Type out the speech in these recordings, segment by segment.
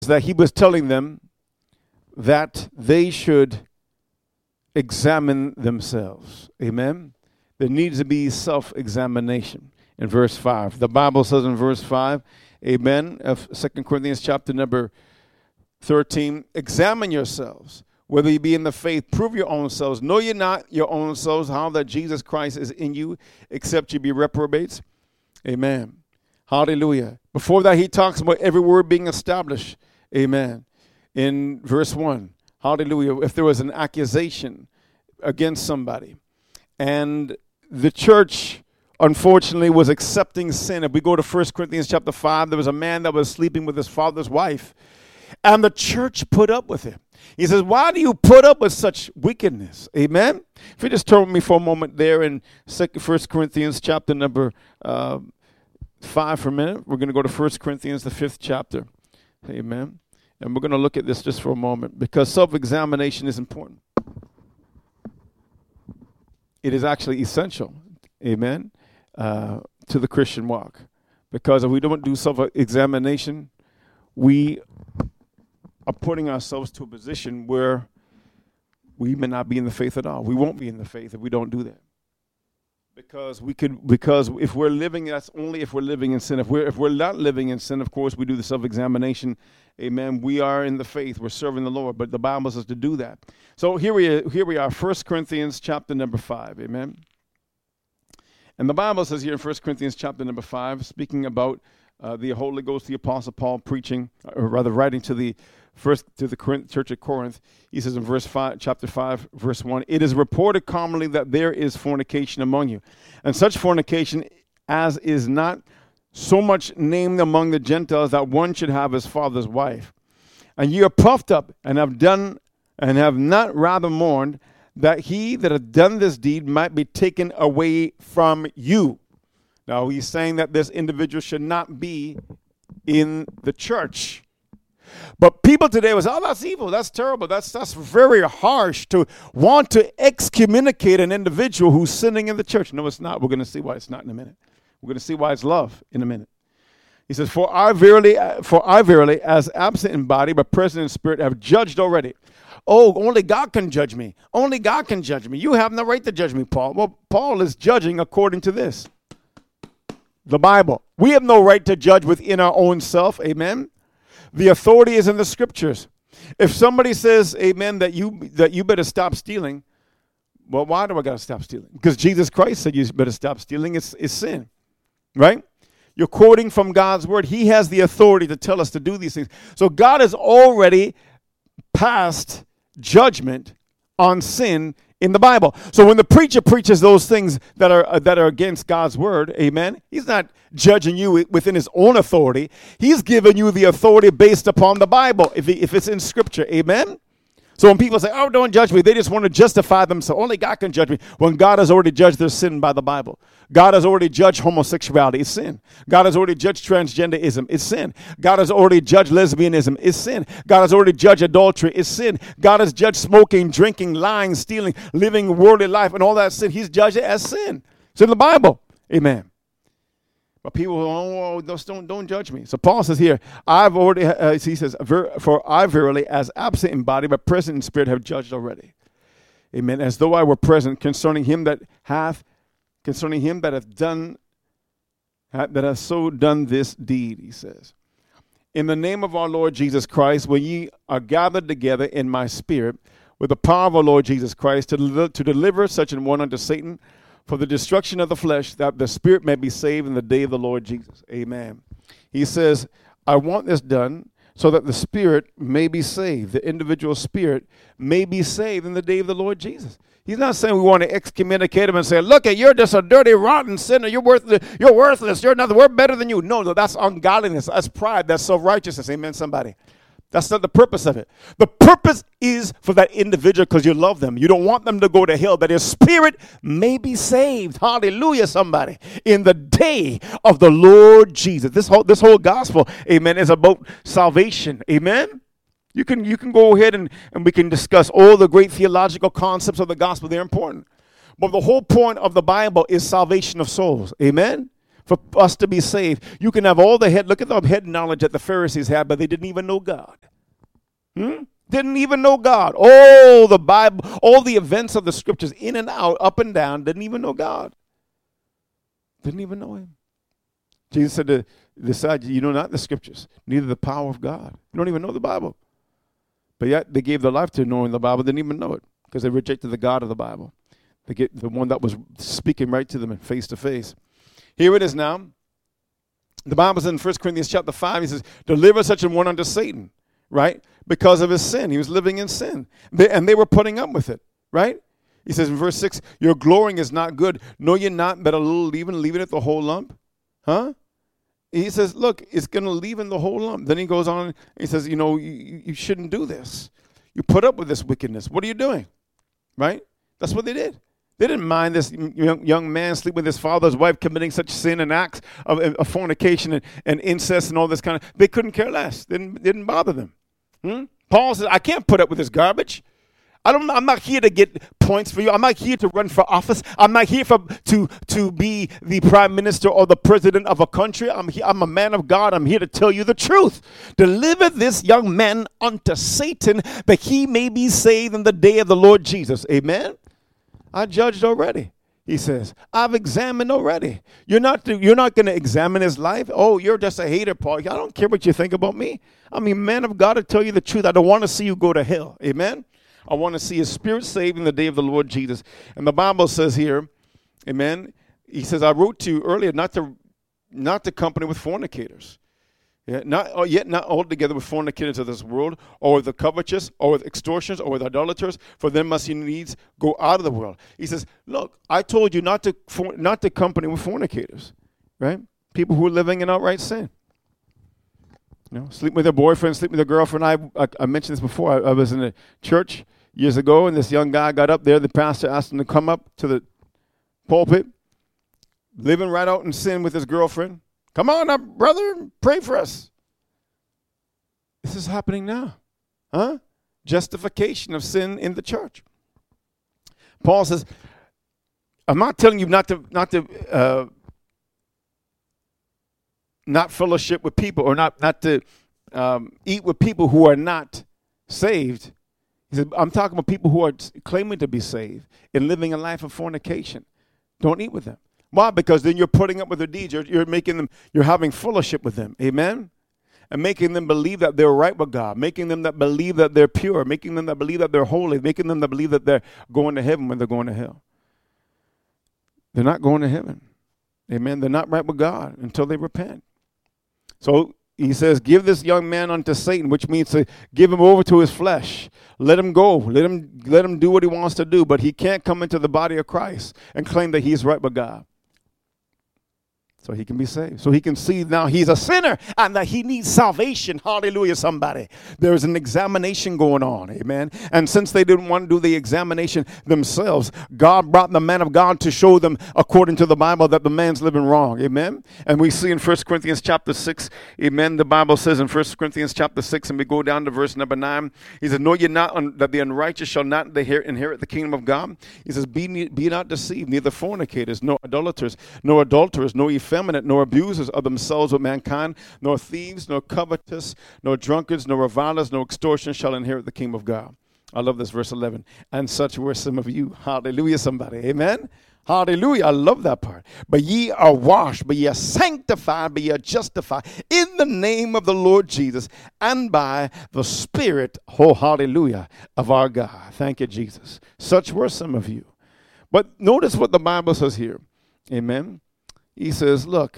that he was telling them that they should examine themselves. Amen. There needs to be self-examination in verse 5. The Bible says in verse 5, amen, of 2 Corinthians chapter number 13, examine yourselves, whether you be in the faith, prove your own selves. Know ye not your own selves, how that Jesus Christ is in you, except you be reprobates. Amen. Hallelujah. Before that, he talks about every word being established. Amen. In verse 1, hallelujah, if there was an accusation against somebody, and the church, unfortunately, was accepting sin. If we go to 1 Corinthians chapter 5, there was a man that was sleeping with his father's wife, and the church put up with him. He says, why do you put up with such wickedness? Amen? If you just turn with me for a moment there in 1 Corinthians chapter number 5 for a minute. We're going to go to 1 Corinthians, the 5th chapter. Amen? And we're going to look at this just for a moment, because self-examination is important. It is actually essential, amen, to the Christian walk. Because if we don't do self-examination, we are putting ourselves to a position where we may not be in the faith at all. We won't be in the faith if we don't do that. Because if we're living, that's only if we're living in sin. If we're not living in sin, of course, we do the self-examination. Amen. We are in the faith. We're serving the Lord. But the Bible says to do that. So here we are, 1 Corinthians chapter number 5. Amen. And the Bible says here in 1 Corinthians chapter number 5, speaking about the Holy Ghost, the Apostle Paul preaching, or rather writing to the church at Corinth, he says in chapter 5, verse 1, it is reported commonly that there is fornication among you, and such fornication as is not so much named among the Gentiles, that one should have his father's wife. And ye are puffed up, and have not rather mourned, that he that hath done this deed might be taken away from you. Now he's saying that this individual should not be in the church. But people today was, oh, that's evil, that's terrible, that's very harsh to want to excommunicate an individual who's sinning in the church. No, it's not. We're going to see why it's not in a minute. We're going to see why it's love in a minute. He says, for I verily, as absent in body, but present in spirit, have judged already. Oh, only God can judge me. Only God can judge me. You have no right to judge me, Paul. Well, Paul is judging according to this, the Bible. We have no right to judge within our own self. Amen. The authority is in the scriptures. If somebody says, amen, that you better stop stealing, well, why do I got to stop stealing? Because Jesus Christ said you better stop stealing. It's sin, right? You're quoting from God's word. He has the authority to tell us to do these things. So God has already passed judgment on sin in the Bible. So when the preacher preaches those things that are against God's word, amen, he's not judging you within his own authority. He's giving you the authority based upon the Bible, if it's in Scripture, amen? So when people say, oh, don't judge me, they just want to justify themselves. Only God can judge me. When God has already judged their sin by the Bible. God has already judged homosexuality. It's sin. God has already judged transgenderism. It's sin. God has already judged lesbianism. It's sin. God has already judged adultery. It's sin. God has judged smoking, drinking, lying, stealing, living worldly life, and all that sin. He's judged it as sin. It's in the Bible. Amen. But people, don't judge me. So Paul says here, he says, for I verily, as absent in body, but present in spirit, have judged already. Amen. As though I were present concerning him that hath so done this deed, he says. In the name of our Lord Jesus Christ, when ye are gathered together in my spirit, with the power of our Lord Jesus Christ, to deliver such an one unto Satan, for the destruction of the flesh, that the spirit may be saved in the day of the Lord Jesus. Amen. He says, I want this done so that the spirit may be saved. The individual spirit may be saved in the day of the Lord Jesus. He's not saying we want to excommunicate him and say, look, you're just a dirty, rotten sinner. You're worthless. You're nothing. We're better than you. No, that's ungodliness. That's pride. That's self-righteousness. Amen, somebody. That's not the purpose of it. The purpose is for that individual because you love them. You don't want them to go to hell, that his spirit may be saved. Hallelujah, somebody. In the day of the Lord Jesus. This whole gospel, amen, is about salvation. Amen. You can go ahead and we can discuss all the great theological concepts of the gospel. They're important. But the whole point of the Bible is salvation of souls. Amen. for us to be saved. You can have all the head, look at the head knowledge that the Pharisees had, but they didn't even know God. Didn't even know God. All the Bible, all the events of the scriptures, in and out, up and down, didn't even know God. Didn't even know him. Jesus said to the disciples, you know not the scriptures, neither the power of God. You don't even know the Bible. But yet they gave their life to knowing the Bible, didn't even know it, because they rejected the God of the Bible. They get the one that was speaking right to them face to face. Here it is now. The Bible says in 1 Corinthians chapter 5, he says, deliver such a one unto Satan, right? Because of his sin. He was living in sin. And they were putting up with it, right? He says in verse 6, your glorying is not good. Know ye not that a little leaven it the whole lump? Huh? He says, look, it's going to leaven the whole lump. Then he goes on and he says, you know, you shouldn't do this. You put up with this wickedness. What are you doing? Right? That's what they did. They didn't mind this young man sleeping with his father's wife, committing such sin and acts of fornication and incest and all this kind of. They couldn't care less. Didn't bother them. Paul says, I can't put up with this garbage. I'm not here to get points for you. I'm not here to run for office. I'm not here to be the prime minister or the president of a country. I'm a man of God. I'm here to tell you the truth. Deliver this young man unto Satan, that he may be saved in the day of the Lord Jesus. Amen. I judged already. He says, I've examined already. You're not going to examine his life. Oh, you're just a hater, Paul. I don't care what you think about me. I'm a man of God to tell you the truth. I don't want to see you go to hell. Amen. I want to see his spirit saved in the day of the Lord Jesus. And the Bible says here, amen, he says, I wrote to you earlier not to company with fornicators. Yeah, not altogether with fornicators of this world, or with the covetous, or with extortioners, or with idolaters, for them must you needs go out of the world. He says, look, I told you not to company with fornicators, right? People who are living in outright sin. You know, sleep with their boyfriend, sleep with their girlfriend. I mentioned this before. I was in a church years ago, and this young guy got up there. The pastor asked him to come up to the pulpit, living right out in sin with his girlfriend. Come on up, brother, pray for us. This is happening now. Huh? Justification of sin in the church. Paul says, I'm not telling you not fellowship with people, or not to eat with people who are not saved. He said, I'm talking about people who are claiming to be saved and living a life of fornication. Don't eat with them. Why? Because then you're putting up with their deeds. You're having fellowship with them. Amen? And making them believe that they're right with God, making them that believe that they're pure, making them that believe that they're holy, making them that believe that they're going to heaven when they're going to hell. They're not going to heaven. Amen? They're not right with God until they repent. So he says, give this young man unto Satan, which means to give him over to his flesh. Let him go. Let him do what he wants to do. But he can't come into the body of Christ and claim that he's right with God. So he can be saved. So he can see now he's a sinner and that he needs salvation. Hallelujah, somebody. There's an examination going on. Amen. And since they didn't want to do the examination themselves, God brought the man of God to show them, according to the Bible, that the man's living wrong. Amen. And we see in 1 Corinthians chapter 6, amen, the Bible says in 1 Corinthians chapter 6, and we go down to verse number 9, he says, know ye not that the unrighteous shall not inherit the kingdom of God? He says, be not deceived, neither fornicators, nor idolaters, nor adulterers, nor effeminate, nor abusers of themselves with mankind, nor thieves, nor covetous, nor drunkards, nor revilers, nor extortioners shall inherit the kingdom of God. I love this, verse 11. And such were some of you. Hallelujah, somebody. Amen. Hallelujah. I love that part. But ye are washed, but ye are sanctified, but ye are justified in the name of the Lord Jesus and by the Spirit, oh, hallelujah, of our God. Thank you, Jesus. Such were some of you. But notice what the Bible says here. Amen. He says, look,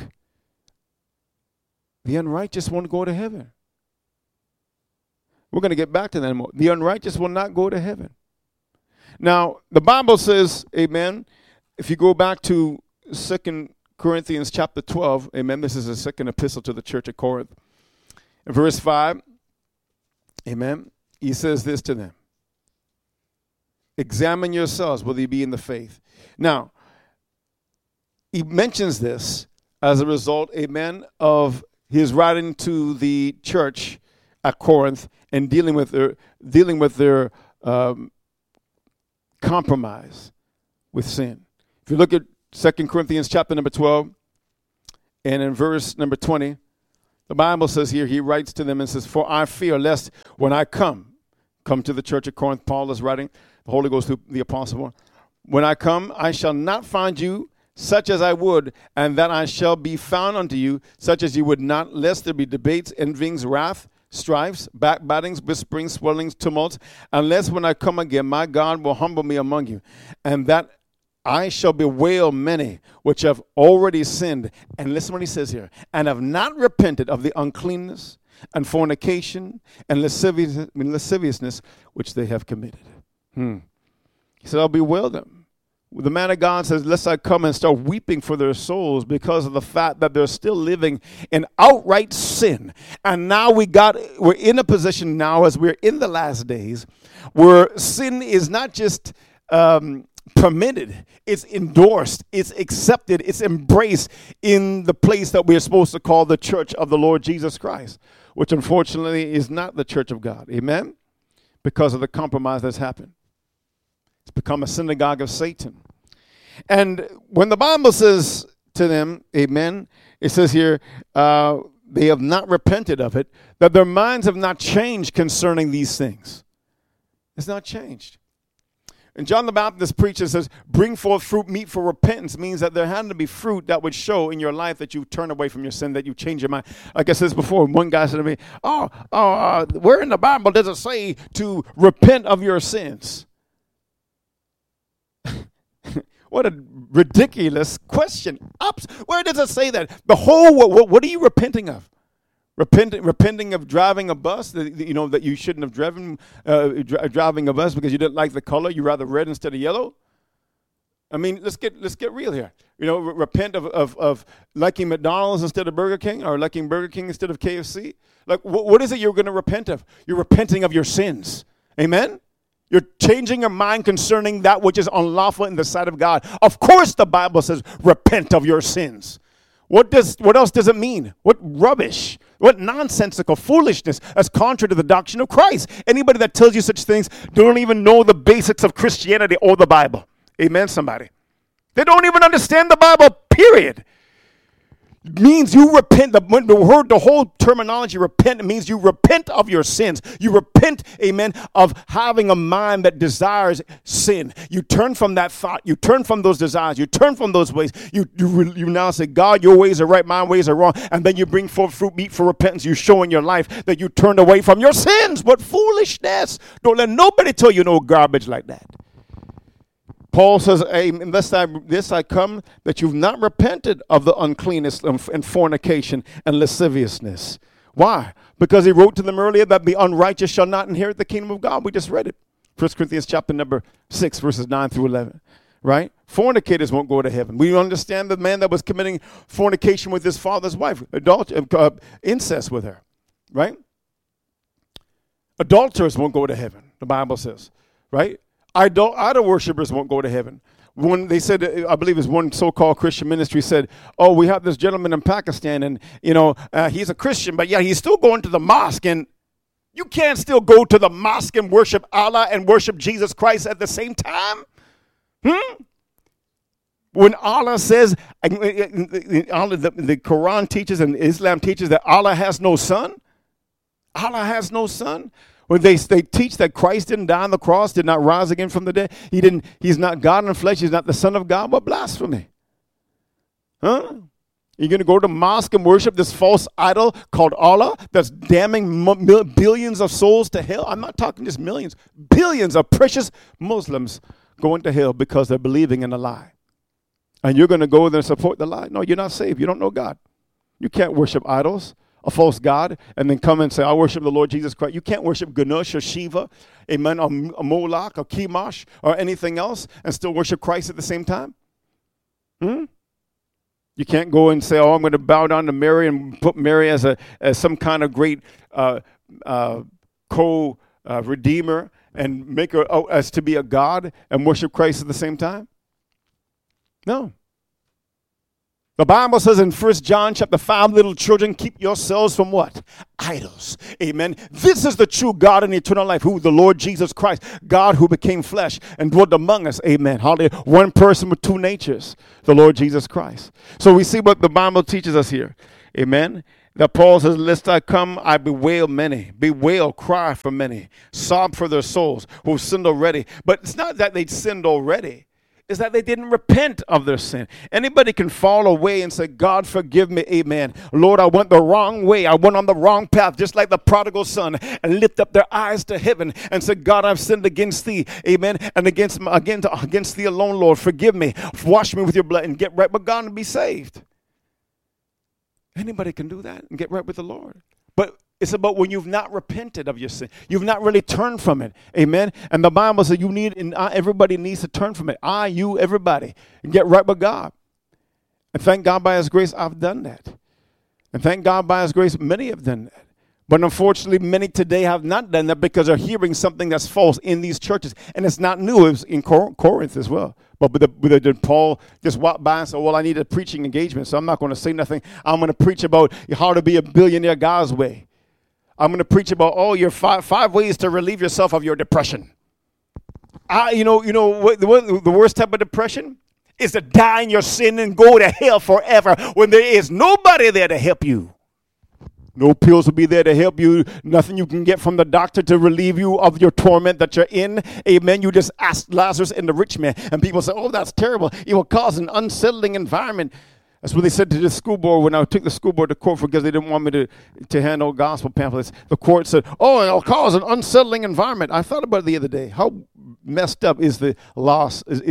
the unrighteous won't go to heaven. We're going to get back to that more. The unrighteous will not go to heaven. Now, the Bible says, amen, if you go back to 2 Corinthians chapter 12, amen, this is the second epistle to the church at Corinth. In verse 5, amen, he says this to them. Examine yourselves whether you be in the faith. Now, he mentions this as a result, amen, of his writing to the church at Corinth and dealing with their compromise with sin. If you look at 2 Corinthians chapter number 12, And in verse number 20, the Bible says here, he writes to them and says, for I fear lest when I come to the church of Corinth, Paul is writing, the Holy Ghost through the apostle, when I come, I shall not find you such as I would, and that I shall be found unto you, such as you would not, lest there be debates, envyings, wrath, strifes, backbitings, whisperings, swellings, tumults, unless when I come again, my God will humble me among you, and that I shall bewail many which have already sinned. And listen what he says here, and have not repented of the uncleanness and fornication and lasciviousness which they have committed. He said, I'll bewail them. The man of God says, lest I come and start weeping for their souls because of the fact that they're still living in outright sin. And now we're in a position now, as we're in the last days, where sin is not just permitted, it's endorsed, it's accepted, it's embraced in the place that we're supposed to call the church of the Lord Jesus Christ, which unfortunately is not the church of God. Amen? Because of the compromise that's happened. It's become a synagogue of Satan. And when the Bible says to them, amen, it says here, they have not repented of it, that their minds have not changed concerning these things. It's not changed. And John the Baptist preacher says, bring forth fruit meet for repentance, means that there had to be fruit that would show in your life that you turn away from your sin, that you change your mind. Like I said before, one guy said to me, where in the Bible does it say to repent of your sins? What a ridiculous question. Where does it say that? The whole, what are you repenting of? Repenting of driving a bus that you shouldn't have driven, driving a bus because you didn't like the color. You rather red instead of yellow. I mean, let's get real here. Repent of liking McDonald's instead of Burger King, or liking Burger King instead of KFC. Like, what is it you're going to repent of? You're repenting of your sins. Amen? You're changing your mind concerning that which is unlawful in the sight of God. Of course, the Bible says, repent of your sins. What else does it mean? What rubbish, what nonsensical foolishness as contrary to the doctrine of Christ. Anybody that tells you such things don't even know the basics of Christianity or the Bible. Amen, somebody. They don't even understand the Bible, period. It means you repent. The whole terminology repent means you repent of your sins. You repent, amen, of having a mind that desires sin. You turn from that thought. You turn from those desires. You turn from those ways. You now say, God, your ways are right, my ways are wrong. And then you bring forth fruit meet for repentance. You show in your life that you turned away from your sins. What foolishness. Don't let nobody tell you no garbage like that. Paul says, unless I come, that you've not repented of the uncleanness and fornication and lasciviousness. Why? Because he wrote to them earlier that the unrighteous shall not inherit the kingdom of God. We just read it. 1 Corinthians chapter number 6, verses 9 through 11. Right? Fornicators won't go to heaven. We understand the man that was committing fornication with his father's wife, incest with her. Right? Adulterers won't go to heaven, the Bible says. Right? Idol worshipers won't go to heaven. When they said, I believe it's one so-called Christian ministry said, oh, we have this gentleman in Pakistan and, he's a Christian, but yeah, he's still going to the mosque. And you can't still go to the mosque and worship Allah and worship Jesus Christ at the same time. When Allah says, the Quran teaches and Islam teaches that Allah has no son. Allah has no son. When they teach that Christ didn't die on the cross, did not rise again from the dead, he's not God in the flesh, he's not the Son of God, what blasphemy? Huh? You're going to go to mosque and worship this false idol called Allah that's damning billions of souls to hell? I'm not talking just millions. Billions of precious Muslims going to hell because they're believing in a lie. And you're going to go there and support the lie? No, you're not saved. You don't know God. You can't worship idols, a false god, and then come and say, I worship the Lord Jesus Christ. You can't worship Ganesh or Shiva, amen, or Moloch or Chemosh or anything else and still worship Christ at the same time. You can't go and say, oh, I'm going to bow down to Mary and put Mary as some kind of great co-redeemer and make her as to be a god and worship Christ at the same time. No. The Bible says in 1 John chapter 5, little children, keep yourselves from what? Idols. Amen. This is the true God and eternal life, who the Lord Jesus Christ, God who became flesh and dwelt among us. Amen. Hallelujah. One person with two natures, the Lord Jesus Christ. So we see what the Bible teaches us here. Amen. That Paul says, lest I come, I bewail many. Bewail, cry for many. Sob for their souls who sinned already. But it's not that they'd sinned already. Is that they didn't repent of their sin. Anybody can fall away and say, God, forgive me, amen. Lord, I went the wrong way. I went on the wrong path, just like the prodigal son, and lift up their eyes to heaven and said, God, I've sinned against thee, amen, and against thee alone, Lord. Forgive me. Wash me with your blood and get right with God and be saved. Anybody can do that and get right with the Lord. But it's about when you've not repented of your sin. You've not really turned from it. Amen. And the Bible says everybody needs to turn from it. You, everybody. And get right with God. And thank God by his grace, I've done that. And thank God by his grace, many have done that. But unfortunately, many today have not done that because they're hearing something that's false in these churches. And it's not new. It was in Corinth as well. But did Paul just walk by and say, well, I need a preaching engagement, so I'm not going to say nothing. I'm going to preach about how to be a billionaire God's way. I'm going to preach about your five ways to relieve yourself of your depression. What the worst type of depression is to die in your sin and go to hell forever when there is nobody there to help you. No pills will be there to help you. Nothing you can get from the doctor to relieve you of your torment that you're in. Amen. You just ask Lazarus and the rich man. And people say, oh, that's terrible. It will cause an unsettling environment. That's what they said to the school board when I took the school board to court because they didn't want me to hand out gospel pamphlets. The court said, oh, it'll cause an unsettling environment. I thought about it the other day. How messed up is the law?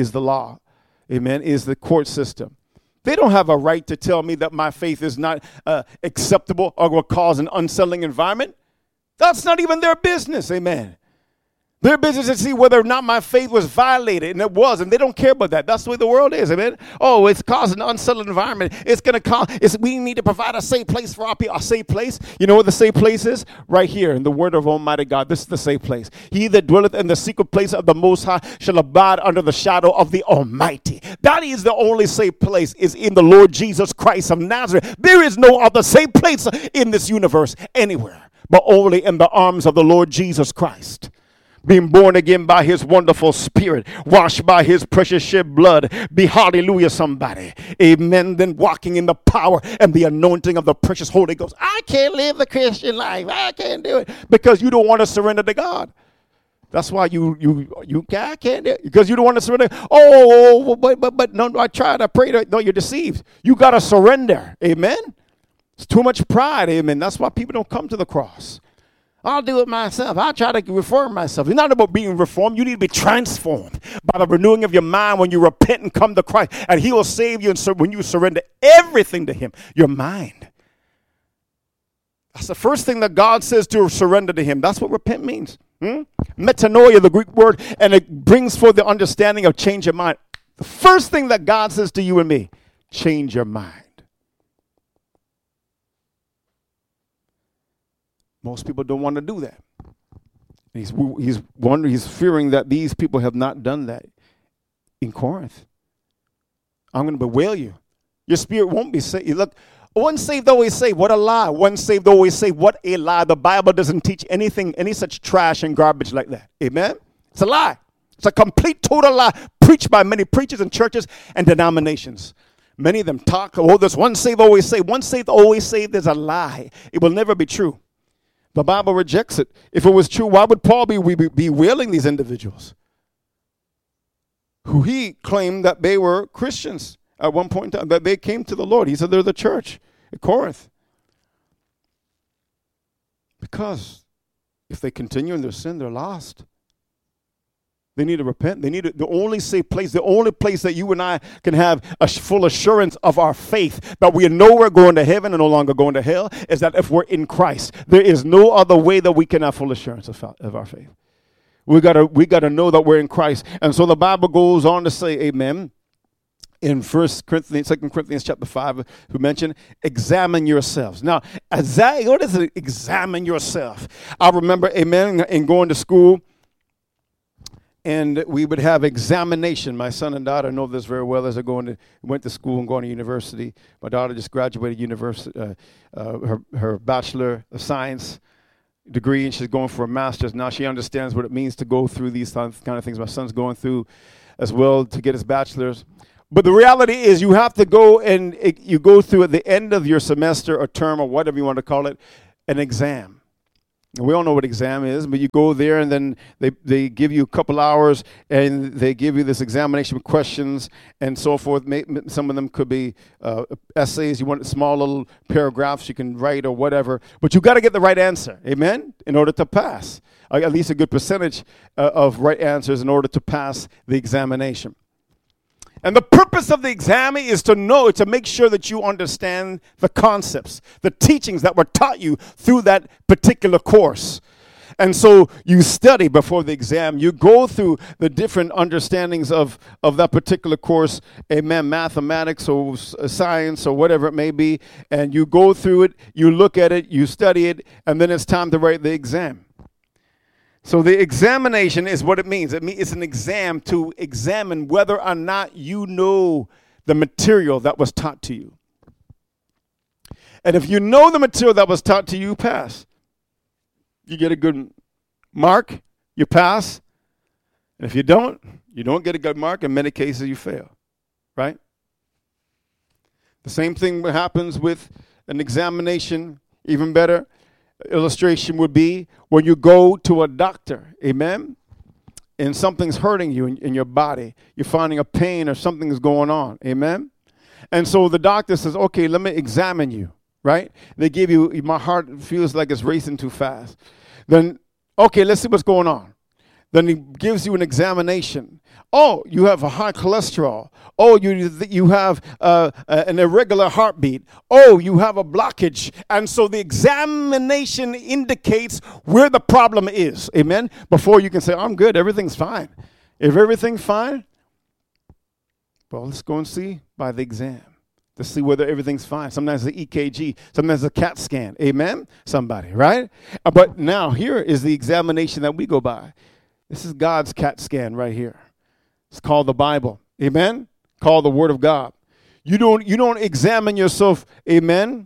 Amen. Is the court system. They don't have a right to tell me that my faith is not acceptable or will cause an unsettling environment. That's not even their business. Amen. Their business is to see whether or not my faith was violated, and it was, and they don't care about that. That's the way the world is, amen? Oh, it's causing an unsettled environment. It's going to cause, we need to provide a safe place for our people. A safe place? You know what the safe place is? Right here in the word of Almighty God. This is the safe place. He that dwelleth in the secret place of the Most High shall abide under the shadow of the Almighty. That is the only safe place, is in the Lord Jesus Christ of Nazareth. There is no other safe place in this universe anywhere, but only in the arms of the Lord Jesus Christ. Being born again by his wonderful spirit, washed by his precious shed blood. Be hallelujah, somebody. Amen. Then walking in the power and the anointing of the precious Holy Ghost. I can't live the Christian life. I can't do it because you don't want to surrender to God. That's why you can't do it because you don't want to surrender. But no, I tried. I prayed. No, you're deceived. You got to surrender. Amen. It's too much pride. Amen. That's why people don't come to the cross. I'll do it myself. I'll try to reform myself. It's not about being reformed. You need to be transformed by the renewing of your mind when you repent and come to Christ. And he will save you when you surrender everything to him, your mind. That's the first thing that God says, to surrender to him. That's what repent means. Metanoia, the Greek word, and it brings forth the understanding of change your mind. The first thing that God says to you and me, change your mind. Most people don't want to do that. He's fearing that these people have not done that in Corinth. I'm going to bewail you. Your spirit won't be saved. Look, one saved always saved. What a lie. One saved always saved. What a lie. The Bible doesn't teach anything, any such trash and garbage like that. Amen? It's a lie. It's a complete, total lie preached by many preachers and churches and denominations. Many of them talk, there's one saved always saved. One saved always saved is a lie. It will never be true. The Bible rejects it. If it was true, why would Paul be bewailing these individuals who he claimed that they were Christians at one point in time, that they came to the Lord? He said they're the church at Corinth. Because if they continue in their sin, they're lost. They need to repent. They need the only safe place, the only place that you and I can have a full assurance of our faith, that we know we're going to heaven and no longer going to hell, is that if we're in Christ. There is no other way that we can have full assurance of our faith. We gotta know that we're in Christ. And so the Bible goes on to say, amen, in 2 Corinthians chapter 5, who mentioned, examine yourselves. Now, what is it, examine yourself? I remember, amen, in going to school, And we would have examination. My son and daughter know this very well as they're went to school and going to university. My daughter just graduated university, her Bachelor of Science degree, and she's going for a master's. Now she understands what it means to go through these kind of things. My son's going through as well to get his bachelor's. But the reality is you have to go and you go through at the end of your semester or term or whatever you want to call it, an exam. And we all know what exam is, but you go there and then they give you a couple hours and they give you this examination with questions and so forth. Some of them could be essays. You want small little paragraphs you can write or whatever. But you got to get the right answer, amen, in order to pass. At least a good percentage of right answers in order to pass the examination. And the purpose of the exam is to make sure that you understand the concepts, the teachings that were taught you through that particular course. And so you study before the exam. You go through the different understandings of that particular course, amen, mathematics or science or whatever it may be. And you go through it, you look at it, you study it, and then it's time to write the exam. So the examination is what it means. It's an exam to examine whether or not you know the material that was taught to you. And if you know the material that was taught to you, you pass. You get a good mark, you pass. And if you don't get a good mark. In many cases, you fail, right? The same thing happens with an examination, even better. Illustration would be when you go to a doctor, amen, and something's hurting you in your body. You're finding a pain or something's going on, amen. And so the doctor says, okay, let me examine you, right? They give you, my heart feels like it's racing too fast. Then, okay, let's see what's going on. Then he gives you an examination. Oh, you have a high cholesterol. Oh, you have an irregular heartbeat. Oh, you have a blockage. And so the examination indicates where the problem is. Amen? Before you can say, I'm good, everything's fine. If everything's fine, well, let's go and see by the exam to see whether everything's fine. Sometimes the EKG, sometimes the CAT scan. Amen? Somebody, right? But now here is the examination that we go by. This is God's CAT scan right here. It's called the Bible. Amen? Called the Word of God. You don't examine yourself, amen,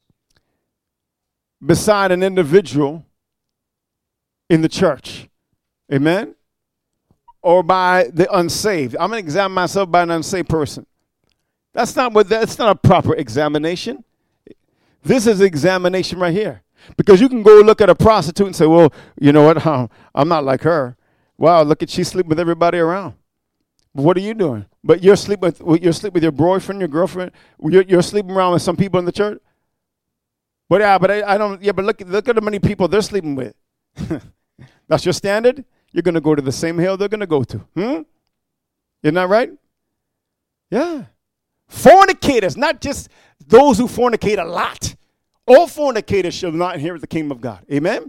beside an individual in the church. Amen? Or by the unsaved. I'm going to examine myself by an unsaved person. That's not a proper examination. This is examination right here. Because you can go look at a prostitute and say, well, you know what? I'm not like her. Wow, look at she's sleeping with everybody around. What are you doing? But you're sleeping with your boyfriend, your girlfriend. You're sleeping around with some people in the church. But I don't. Yeah, but look at how many people they're sleeping with. That's your standard. You're going to go to the same hell they're going to go to. Isn't that right? Yeah. Fornicators, not just those who fornicate a lot. All fornicators shall not inherit the kingdom of God. Amen.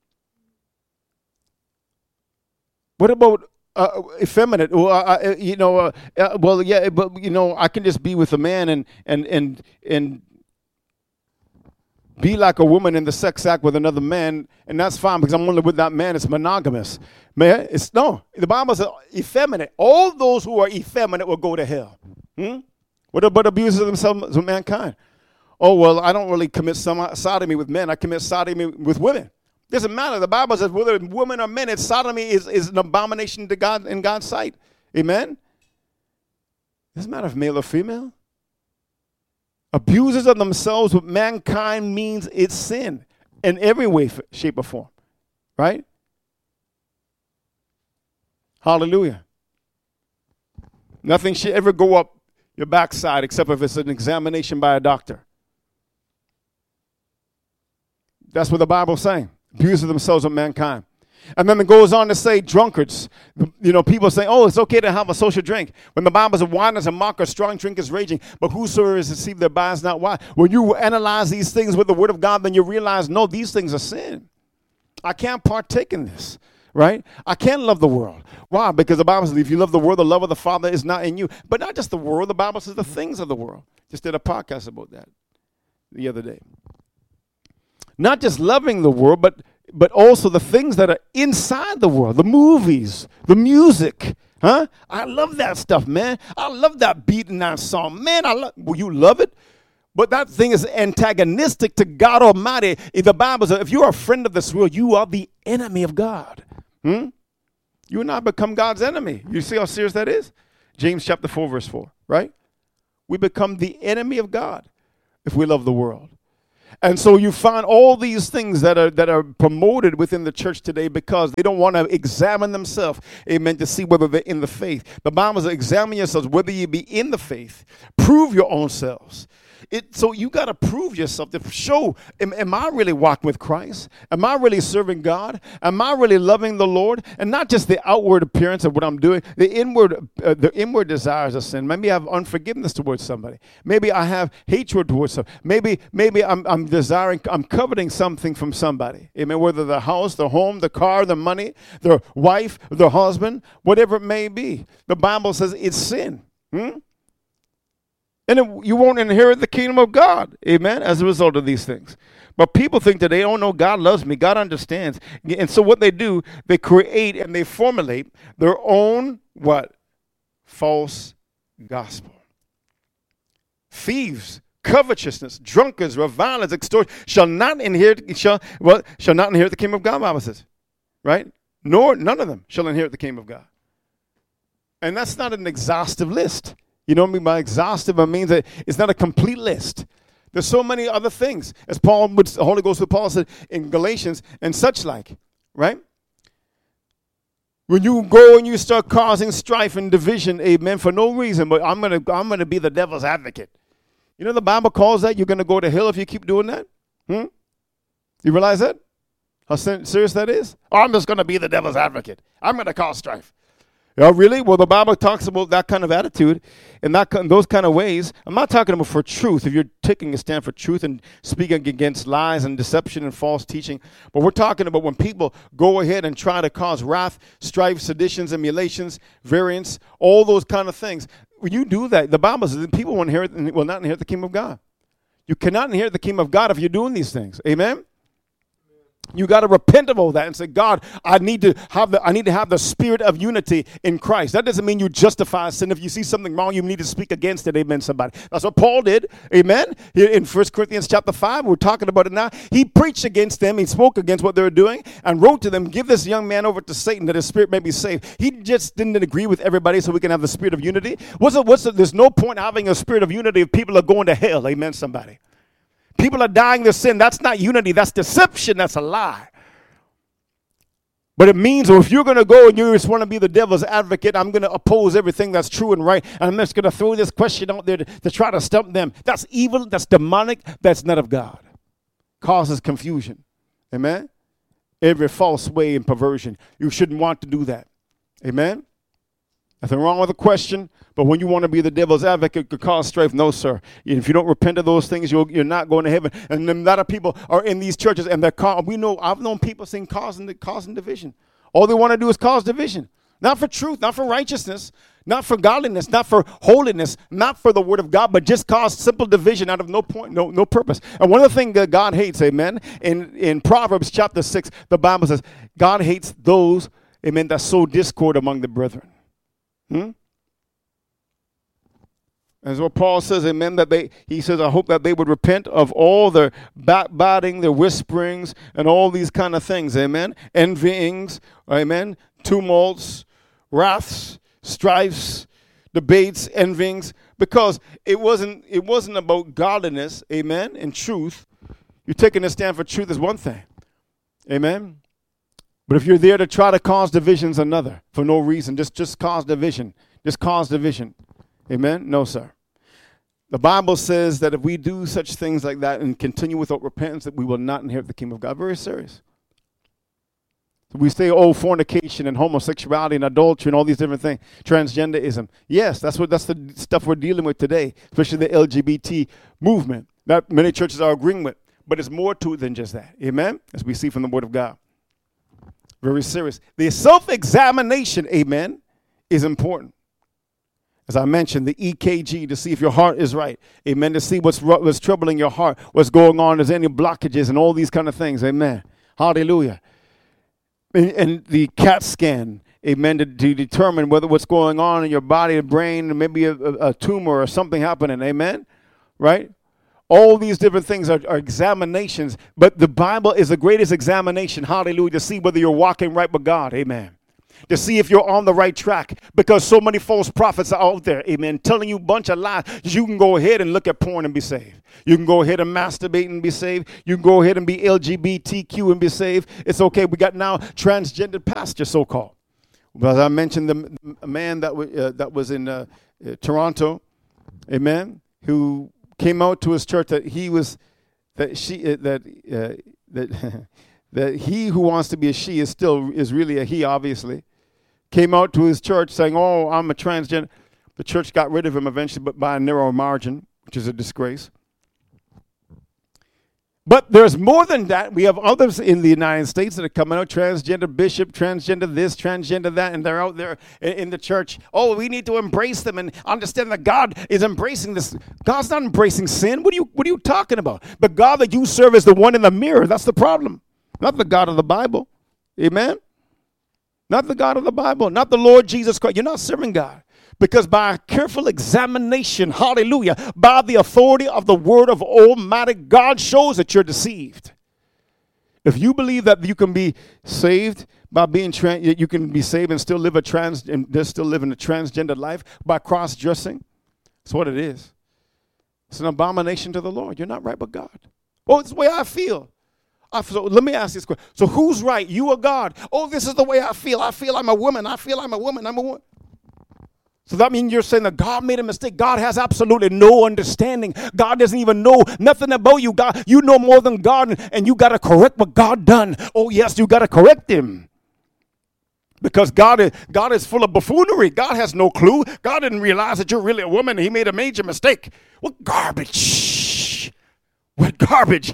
What about effeminate? Well, I can just be with a man and be like a woman in the sex act with another man, and that's fine because I'm only with that man. It's monogamous. Man, the Bible says effeminate. All those who are effeminate will go to hell. What about abuses of themselves with mankind? Oh, well, I don't really commit sodomy with men. I commit sodomy with women. Doesn't matter. The Bible says whether women or men, sodomy is an abomination to God in God's sight. Amen? Doesn't matter if male or female. Abuses of themselves with mankind means it's sin in every way, shape, or form. Right? Hallelujah. Nothing should ever go up your backside except if it's an examination by a doctor. That's what the Bible's saying. Abuse of themselves with mankind. And then it goes on to say drunkards. People say, oh, it's okay to have a social drink. When the Bible says wine is a mocker, strong drink is raging, but whosoever is deceived thereby is not wise. When you analyze these things with the Word of God, then you realize, no, these things are sin. I can't partake in this, right? I can't love the world. Why? Because the Bible says if you love the world, the love of the Father is not in you. But not just the world. The Bible says the things of the world. Just did a podcast about that the other day. Not just loving the world, but but also the things that are inside the world, the movies, the music. Huh? I love that stuff, man. I love that beat in that song. Man, will you love it? But that thing is antagonistic to God Almighty. The Bible says if you are a friend of this world, you are the enemy of God. You will not become God's enemy. You see how serious that is? James chapter 4, verse 4, right? We become the enemy of God if we love the world. And so you find all these things that are promoted within the church today because they don't want to examine themselves, amen, to see whether they're in the faith. The Bible says, examine yourselves, whether you be in the faith. Prove your own selves. So you got to prove yourself to show, am I really walking with Christ? Am I really serving God? Am I really loving the Lord? And not just the outward appearance of what I'm doing, the inward desires of sin. Maybe I have unforgiveness towards somebody. Maybe I have hatred towards somebody. Maybe I'm coveting something from somebody. Amen. Whether the house, the home, the car, the money, the wife, the husband, whatever it may be. The Bible says it's sin. And you won't inherit the kingdom of God, amen, as a result of these things. But people think that they don't know God loves me, God understands. And so what they do, they create and they formulate their own, what? False gospel. Thieves, covetousness, drunkards, revilers, extortioners shall not inherit the kingdom of God, Bible says, right? Nor none of them shall inherit the kingdom of God. And that's not an exhaustive list. You know what I mean by exhaustive? It means that it's not a complete list. There's so many other things, as the Holy Ghost with Paul said in Galatians and such like, right? When you go and you start causing strife and division, amen, for no reason, but I'm gonna be the devil's advocate. You know the Bible calls that you're gonna go to hell if you keep doing that? You realize that? How serious that is? Oh, I'm just gonna be the devil's advocate. I'm gonna cause strife. Oh, really? Well, the Bible talks about that kind of attitude and those kind of ways. I'm not talking about for truth, if you're taking a stand for truth and speaking against lies and deception and false teaching. But we're talking about when people go ahead and try to cause wrath, strife, seditions, emulations, variance, all those kind of things. When you do that, the Bible says that people will not inherit the kingdom of God. You cannot inherit the kingdom of God if you're doing these things. Amen? You got to repent of all that and say, God, I need to have the spirit of unity in Christ. That doesn't mean you justify sin. If you see something wrong, you need to speak against it. Amen, somebody. That's what Paul did. Amen. Here in 1 Corinthians chapter 5, we're talking about it now. He preached against them. He spoke against what they were doing and wrote to them, give this young man over to Satan that his spirit may be saved. He just didn't agree with everybody so we can have the spirit of unity. There's no point having a spirit of unity if people are going to hell. Amen, somebody. People are dying their sin. That's not unity. That's deception. That's a lie. But it means, well, if you're going to go and you just want to be the devil's advocate, I'm going to oppose everything that's true and right. And I'm just going to throw this question out there to try to stump them. That's evil. That's demonic. That's not of God. Causes confusion. Amen? Every false way and perversion. You shouldn't want to do that. Amen? Nothing wrong with the question, but when you want to be the devil's advocate, could cause strife. No, sir. If you don't repent of those things, you're not going to heaven. And a lot of people are in these churches, and I've known people saying causing division. All they want to do is cause division. Not for truth, not for righteousness, not for godliness, not for holiness, not for the word of God, but just cause simple division out of no point, no purpose. And one of the things that God hates, amen, in Proverbs chapter 6, the Bible says, God hates those, amen, that sow discord among the brethren. As what Paul says, amen, he says, I hope that they would repent of all their backbiting, their whisperings, and all these kind of things, amen, envyings, amen, tumults, wraths, strifes, debates, envyings, because it wasn't about godliness, amen, and truth. You're taking a stand for truth is one thing, amen. But if you're there to try to cause divisions, another, for no reason, just cause division. Just cause division. Amen? No, sir. The Bible says that if we do such things like that and continue without repentance, that we will not inherit the kingdom of God. Very serious. We say, fornication and homosexuality and adultery and all these different things, transgenderism. Yes, that's the stuff we're dealing with today, especially the LGBT movement that many churches are agreeing with. But it's more to it than just that. Amen? As we see from the Word of God. Very serious. The self-examination, amen, is important. As I mentioned, the EKG to see if your heart is right. Amen. To see what's troubling your heart, what's going on, is any blockages and all these kind of things. Amen. Hallelujah. And the CAT scan, amen, to determine whether what's going on in your body, brain, maybe a tumor or something happening, amen, right? All these different things are examinations, but the Bible is the greatest examination, hallelujah, to see whether you're walking right with God, amen. To see if you're on the right track, because so many false prophets are out there, amen, telling you a bunch of lies. You can go ahead and look at porn and be saved. You can go ahead and masturbate and be saved. You can go ahead and be LGBTQ and be saved. It's okay. We got now transgender pastors, so-called. But I mentioned the man that was in Toronto, amen, who came out to his church that he was that he who wants to be a she is really a he, obviously. Came out to his church saying, "Oh, I'm a transgender." The church got rid of him eventually, but by a narrow margin, which is a disgrace. But there's more than that. We have others in the United States that are coming out, transgender bishop, transgender this, transgender that, and they're out there in the church. Oh, we need to embrace them and understand that God is embracing this. God's not embracing sin. What are you talking about? The God that you serve is the one in the mirror. That's the problem. Not the God of the Bible. Amen? Not the God of the Bible. Not the Lord Jesus Christ. You're not serving God. Because by a careful examination, hallelujah, by the authority of the word of Almighty God shows that you're deceived. If you believe that you can be saved by being you can be saved and still live still living a transgender life by cross-dressing, that's what it is. It's an abomination to the Lord. You're not right with God. Oh, it's the way I feel. So let me ask this question. So who's right, you or God? Oh, this is the way I feel. I feel I'm a woman. I feel I'm a woman. I'm a woman. So that means you're saying that God made a mistake. God has absolutely no understanding. God doesn't even know nothing about you. God, you know more than God, and you got to correct what God done. Oh, yes, you got to correct him. Because God is full of buffoonery. God has no clue. God didn't realize that you're really a woman. He made a major mistake. What garbage. What garbage.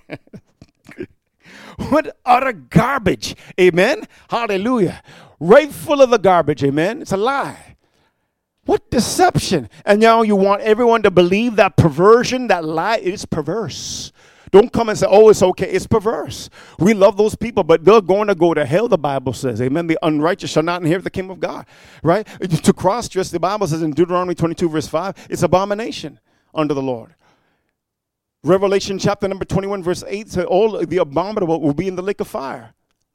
What utter garbage. Amen. Hallelujah. Right full of the garbage. Amen. It's a lie. What deception. And now you want everyone to believe that perversion, that lie is perverse. Don't come and say, oh, it's okay. It's perverse. We love those people, but they're going to go to hell, the Bible says. Amen. The unrighteous shall not inherit the kingdom of God. Right? To cross-dress, the Bible says in Deuteronomy 22, verse 5, it's abomination unto the Lord. Revelation chapter number 21, verse 8 says, all the abominable will be in the lake of fire.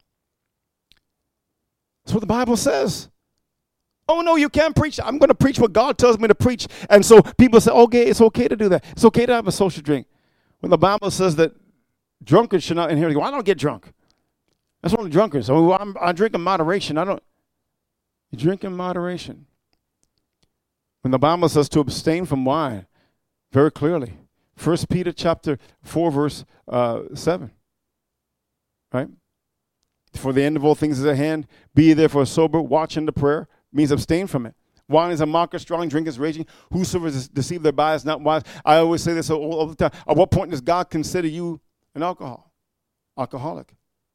That's what the Bible says. Oh, no, you can't preach. I'm going to preach what God tells me to preach. And so people say, okay, it's okay to do that. It's okay to have a social drink. When the Bible says that drunkards should not inherit. Well, I don't get drunk. That's only drunkards. So I drink in moderation. You drink in moderation. When the Bible says to abstain from wine, very clearly. 1 Peter chapter 4, verse 7. Right? For the end of all things is at hand. Be ye therefore sober, watch unto prayer. Means abstain from it. Wine is a mocker, strong drink is raging. Whosoever is deceived thereby is not wise. I always say this all the time. At what point does God consider you an alcoholic?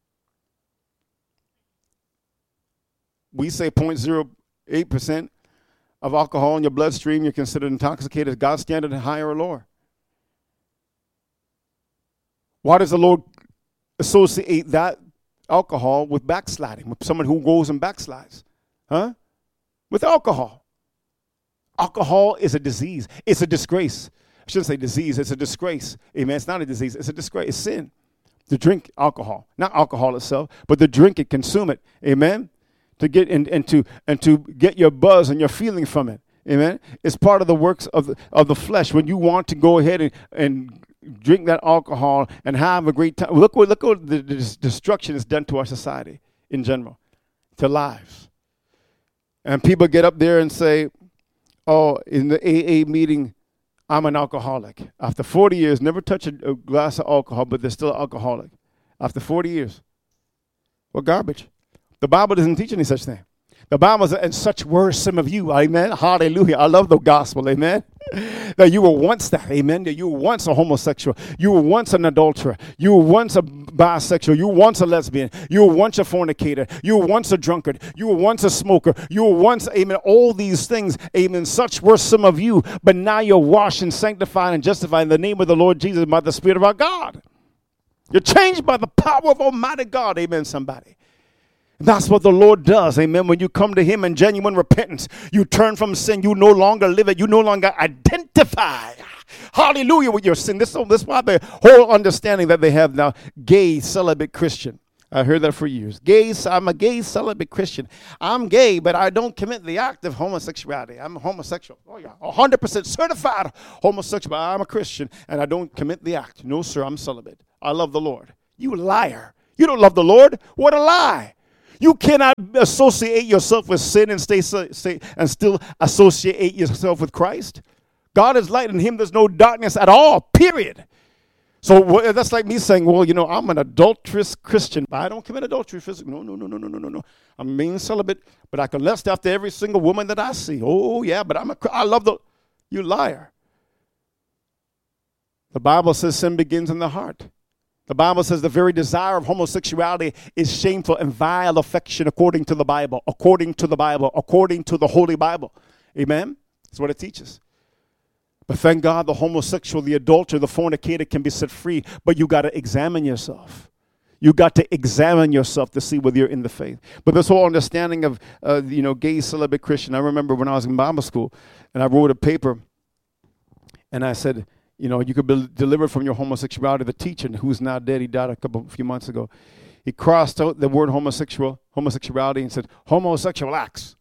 We say 0.08% of alcohol in your bloodstream, you're considered intoxicated. Is God's standard higher or lower? Why does the Lord associate that alcohol with backsliding, with someone who goes and backslides? Huh? With alcohol. Alcohol is a disease. It's a disgrace. I shouldn't say disease. It's a disgrace. Amen. It's not a disease. It's a disgrace. It's sin to drink alcohol. Not alcohol itself, but to drink it, consume it. Amen. To get and to get your buzz and your feeling from it. Amen. It's part of the works of the flesh. When you want to go ahead and drink that alcohol and have a great time. Look what the destruction is done to our society in general, to lives. And people get up there and say, oh, in the AA meeting, I'm an alcoholic. After 40 years, never touch a glass of alcohol, but they're still an alcoholic. After 40 years. What garbage. The Bible doesn't teach any such thing. The Bible says, and such were some of you. Amen. Hallelujah. I love the gospel. Amen. That you were once that. Amen. That you were once a homosexual. You were once an adulterer. You were once a bisexual. You were once a lesbian. You were once a fornicator. You were once a drunkard. You were once a smoker. You were once, amen, all these things. Amen. Such were some of you. But now you're washed and sanctified and justified in the name of the Lord Jesus by the Spirit of our God. You're changed by the power of Almighty God. Amen, somebody. That's what the Lord does. Amen. When you come to him in genuine repentance, you turn from sin. You no longer live it. You no longer identify. Hallelujah, with your sin. This is why the whole understanding that they have now, gay, celibate Christian. I heard that for years. I'm a gay, celibate Christian. I'm gay, but I don't commit the act of homosexuality. I'm a homosexual. Oh, yeah, 100% certified homosexual. But I'm a Christian, and I don't commit the act. No, sir, I'm celibate. I love the Lord. You liar. You don't love the Lord. What a lie. You cannot associate yourself with sin and and still associate yourself with Christ. God is light, in him there's no darkness at all, period. So that's like me saying, well, I'm an adulterous Christian, but I don't commit adultery physically. No. I'm being celibate, but I can lust after every single woman that I see. Oh, yeah, but I love you liar. The Bible says sin begins in the heart. The Bible says the very desire of homosexuality is shameful and vile affection according to the Bible, according to the Holy Bible. Amen? That's what it teaches. But thank God the homosexual, the adulterer, the fornicator can be set free, but you got to examine yourself. You got to examine yourself to see whether you're in the faith. But this whole understanding of, gay, celibate Christian, I remember when I was in Bible school, and I wrote a paper, and I said, you could be delivered from your homosexuality. The teacher, who's now dead, he died a few months ago. He crossed out the word homosexuality and said, homosexual acts.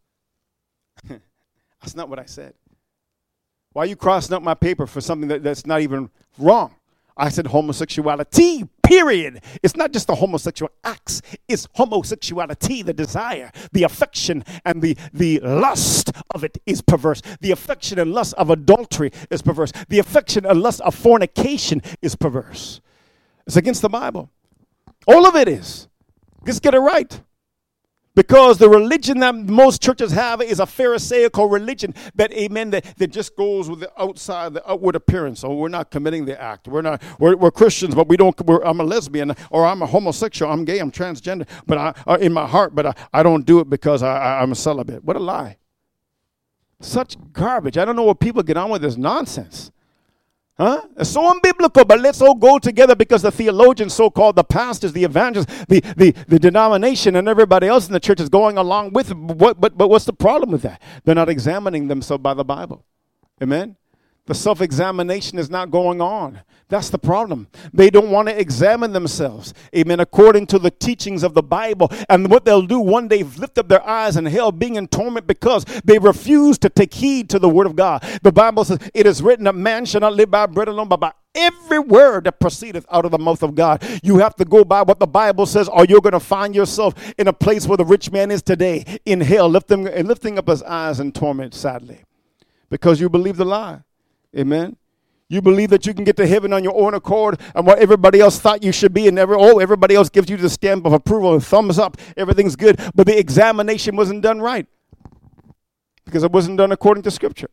That's not what I said. Why are you crossing out my paper for something that's not even wrong? I said homosexuality, period. It's not just the homosexual acts. It's homosexuality, the desire, the affection, and the lust of it is perverse. The affection and lust of adultery is perverse. The affection and lust of fornication is perverse. It's against the Bible. All of it is. Just get it right. Because the religion that most churches have is a Pharisaical religion that just goes with the outward appearance. Oh, we're not committing the act. We're Christians, but I'm a lesbian, or I'm a homosexual, I'm gay, I'm transgender, but in my heart, but I don't do it because I'm a celibate. What a lie. Such garbage. I don't know what people get on with this nonsense. Huh? It's so unbiblical, but let's all go together because the theologians, so-called, the pastors, the evangelists, the denomination, and everybody else in the church is going along with it. But what's the problem with that? They're not examining themselves by the Bible. Amen? The self-examination is not going on. That's the problem. They don't want to examine themselves, amen, according to the teachings of the Bible. And what they'll do one day, lift up their eyes in hell, being in torment because they refuse to take heed to the word of God. The Bible says, it is written that man shall not live by bread alone, but by every word that proceedeth out of the mouth of God. You have to go by what the Bible says, or you're going to find yourself in a place where the rich man is today, in hell, lifting up his eyes in torment, sadly, because you believe the lie. Amen. You believe that you can get to heaven on your own accord and what everybody else thought you should be, and everybody else gives you the stamp of approval and thumbs up. Everything's good. But the examination wasn't done right because it wasn't done according to Scripture.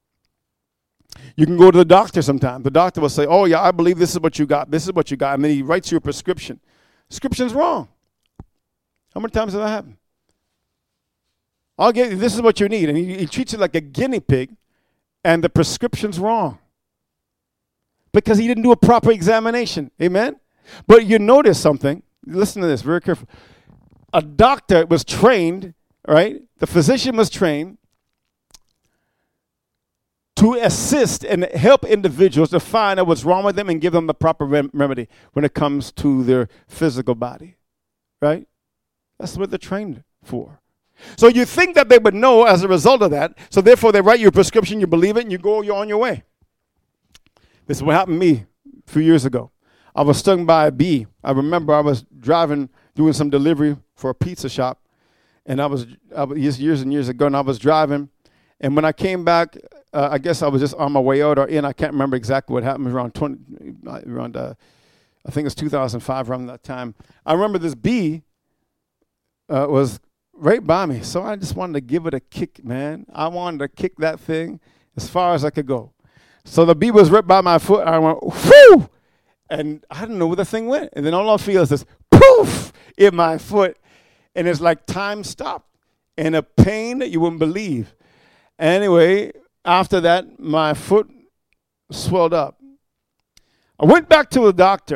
You can go to the doctor sometime. The doctor will say, oh, yeah, I believe this is what you got. This is what you got. And then he writes you a prescription. Prescription's wrong. How many times has that happened? I'll get you, this is what you need. And he treats you like a guinea pig. And the prescription's wrong because he didn't do a proper examination. Amen? But you notice something. Listen to this very carefully. A doctor was trained, right? The physician was trained to assist and help individuals to find out what's wrong with them and give them the proper remedy when it comes to their physical body, right? That's what they're trained for. So you think that they would know as a result of that, so therefore they write you a prescription, you believe it, and you're on your way. This is what happened to me a few years ago. I was stung by a bee. I remember I was driving, doing some delivery for a pizza shop, and I was years and years ago, and I was driving, and when I came back, I guess I was just on my way out or in. I can't remember exactly what happened. I think it was 2005, around that time. I remember this bee was right by me. So I just wanted to give it a kick, man. I wanted to kick that thing as far as I could go. So the bee was right by my foot. I went, whoo! And I didn't know where the thing went. And then all I feel is this poof in my foot. And it's like time stopped. And a pain that you wouldn't believe. Anyway, after that, my foot swelled up. I went back to the doctor.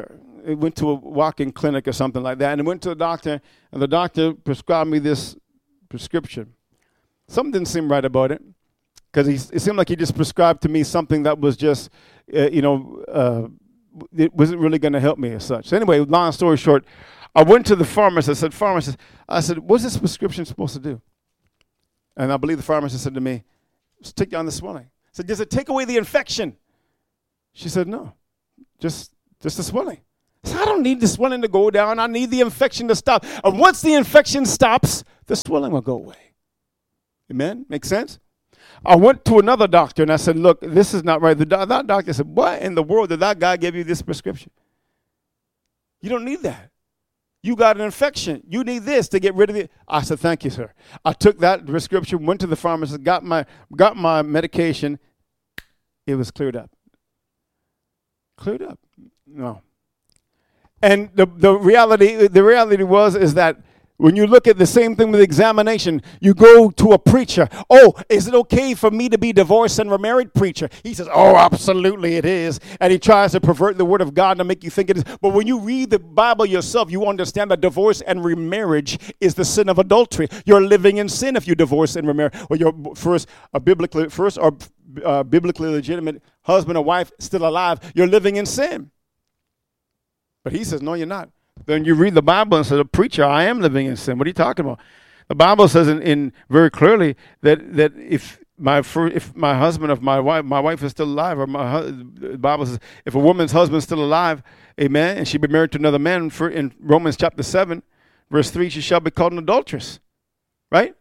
went to a walk-in clinic or something like that, and I went to the doctor, and the doctor prescribed me this prescription. Something didn't seem right about it, because it seemed like he just prescribed to me something that was just, it wasn't really going to help me as such. So anyway, long story short, I went to the pharmacist. I said, what's this prescription supposed to do? And I believe the pharmacist said to me, just take down the swelling. I said, does it take away the infection? She said, no, just the swelling. I said, I don't need the swelling to go down. I need the infection to stop. And once the infection stops, the swelling will go away. Amen? Make sense? I went to another doctor and I said, look, this is not right. That doctor said, what in the world did that guy give you this prescription? You don't need that. You got an infection. You need this to get rid of it. I said, thank you, sir. I took that prescription, went to the pharmacist, got my medication. It was cleared up. Cleared up. No. And the reality is that when you look at the same thing with examination, you go to a preacher. Oh, is it okay for me to be divorced and remarried? Preacher. He says, oh, absolutely it is. And he tries to pervert the word of God to make you think it is. But when you read the Bible yourself, you understand that divorce and remarriage is the sin of adultery. You're living in sin if you divorce and remarry. Or you're biblically legitimate husband or wife still alive. You're living in sin. But he says, no, you're not. Then you read the Bible and say, preacher, I am living in sin. What are you talking about? The Bible says in very clearly that if my husband, if my wife is still alive, or the Bible says if a woman's husband is still alive, amen, and she be married to another man, in Romans chapter 7, verse 3, she shall be called an adulteress, right?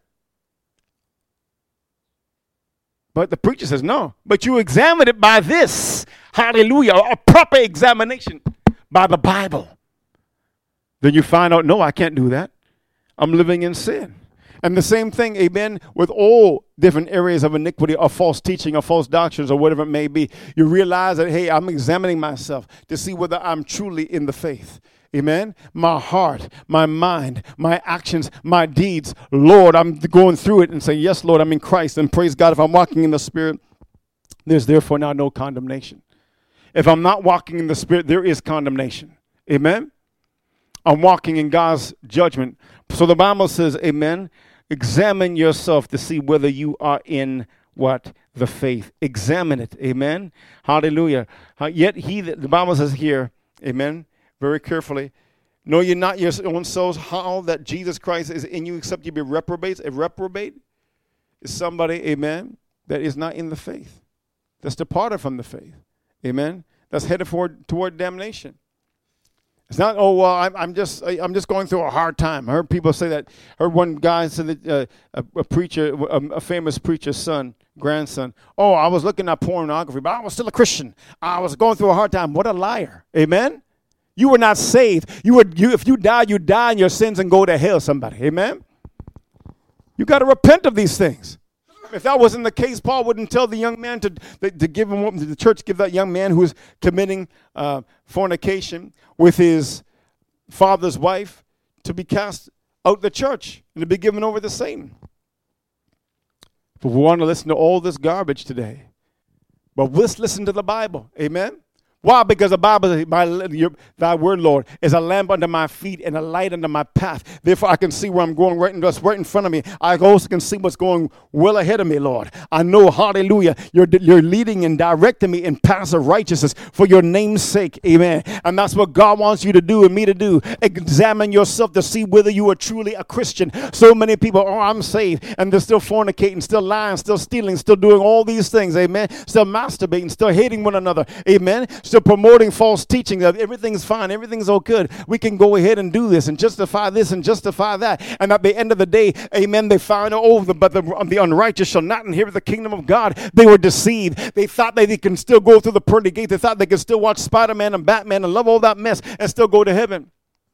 But the preacher says, no, but you examine it by this, hallelujah, a proper examination by the Bible. Then you find out, no, I can't do that. I'm living in sin. And the same thing, amen, with all different areas of iniquity or false teaching or false doctrines or whatever it may be. You realize that, hey, I'm examining myself to see whether I'm truly in the faith. Amen. My heart, my mind, my actions, my deeds. Lord, I'm going through it and saying, yes, Lord, I'm in Christ. And praise God, if I'm walking in the Spirit, there's therefore now no condemnation. If I'm not walking in the Spirit, there is condemnation. Amen. I'm walking in God's judgment. So the Bible says, amen, examine yourself to see whether you are in what? The faith. Examine it. Amen. Hallelujah. Yet the Bible says here, amen, very carefully, know ye not your own souls how that Jesus Christ is in you except you be reprobates. A reprobate is somebody, amen, that is not in the faith. That's departed from the faith. Amen. That's headed toward damnation. It's not, oh, well, I'm just going through a hard time. I heard people say that. I heard one guy say that a preacher, a famous preacher's grandson, oh, I was looking at pornography, but I was still a Christian. I was going through a hard time. What a liar. Amen? You were not saved. If you die in your sins and go to hell, somebody. Amen? You got to repent of these things. If that wasn't the case, Paul wouldn't tell the young man to give him, the church give that young man who is committing fornication with his father's wife to be cast out the church and to be given over to Satan. But we want to listen to all this garbage today. But let's listen to the Bible. Amen? Why? Because the Bible says, thy word, Lord, is a lamp under my feet and a light under my path. Therefore, I can see where I'm going right in front of me. I also can see what's going well ahead of me, Lord. I know, hallelujah, you're leading and directing me in paths of righteousness for your name's sake. Amen. And that's what God wants you to do and me to do. Examine yourself to see whether you are truly a Christian. So many people, oh, I'm saved, and they're still fornicating, still lying, still stealing, still doing all these things. Amen. Still masturbating, still hating one another. Amen. Still promoting false teaching that everything's fine, everything's all good. We can go ahead and do this and justify this and justify that. And at the end of the day, amen, they found out, but the unrighteous shall not inherit the kingdom of God. They were deceived. They thought that they can still go through the pearly gate. They thought they could still watch Spider-Man and Batman and love all that mess and still go to heaven.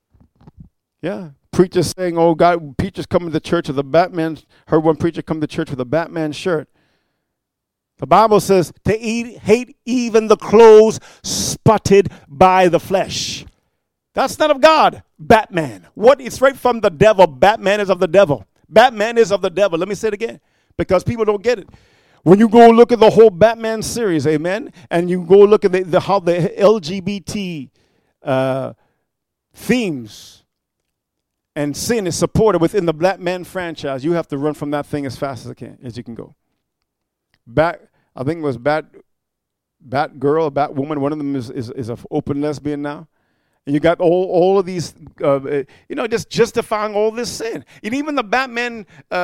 Yeah. Preachers saying, oh God, preachers coming to church with a Batman. Heard one preacher come to church with a Batman shirt. The Bible says to hate even the clothes spotted by the flesh. That's not of God. Batman. What? It's right from the devil. Batman is of the devil. Batman is of the devil. Let me say it again because people don't get it. When you go look at the whole Batman series, amen, and you go look at how the LGBT themes and sin is supported within the Black Man franchise, you have to run from that thing as fast as you can go. I think it was Batgirl, Batwoman. One of them is an open lesbian now. And you got all of these, just justifying all this sin. And even the Batman